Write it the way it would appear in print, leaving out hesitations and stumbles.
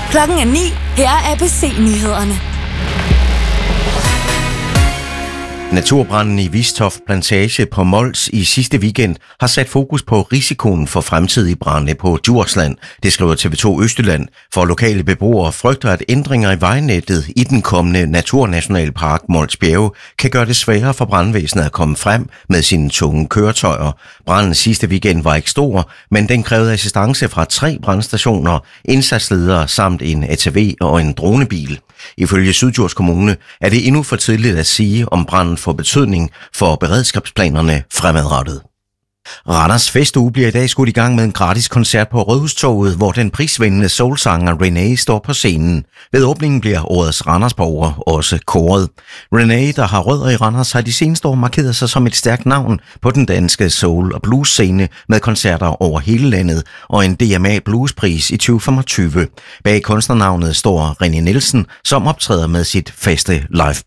Klokken er 9. Her er ABC-nyhederne. Naturbranden i Vistoft Plantage på Mols i sidste weekend har sat fokus på risikoen for fremtidige brande på Djursland. Det skriver TV2 Østjylland, for lokale beboere frygter, at ændringer i vejnettet i den kommende naturnationalpark Mols Bjerge kan gøre det sværere for brandvæsenet at komme frem med sine tunge køretøjer. Branden sidste weekend var ikke stor, men den krævede assistance fra 3 brandstationer, indsatsledere samt en ATV og en dronebil. Ifølge Syddjurs Kommune er det endnu for tidligt at sige, om branden får betydning for beredskabsplanerne fremadrettet. Randers Festuge bliver i dag skudt i gang med en gratis koncert på Rådhustoget, hvor den prisvindende soulsanger René står på scenen. Ved åbningen bliver årets Randersborger også kåret. René, der har rødder i Randers, har de seneste år markeret sig som et stærkt navn på den danske soul- og blues-scene med koncerter over hele landet og en DMA Bluespris i 2025. Bag kunstnernavnet står René Nielsen, som optræder med sit faste live